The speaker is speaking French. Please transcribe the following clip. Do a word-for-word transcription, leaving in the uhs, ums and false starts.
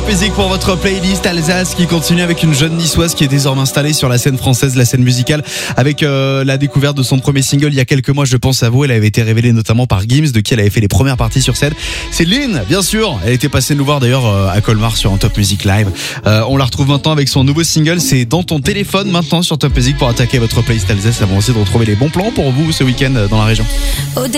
Music pour votre playlist Alsace qui continue avec une jeune niçoise qui est désormais installée sur la scène française, la scène musicale, avec euh, la découverte de son premier single il y a quelques mois, Je pense à vous. Elle avait été révélée notamment par Gims, de qui elle avait fait les premières parties sur scène. C'est Lynn, bien sûr. Elle était passée nous voir d'ailleurs euh, à Colmar sur un Top Music Live. Euh, on la retrouve maintenant avec son nouveau single. C'est dans ton téléphone maintenant sur Top Music pour attaquer votre playlist Alsace. Ça va aussi de retrouver les bons plans pour vous ce week-end dans la région.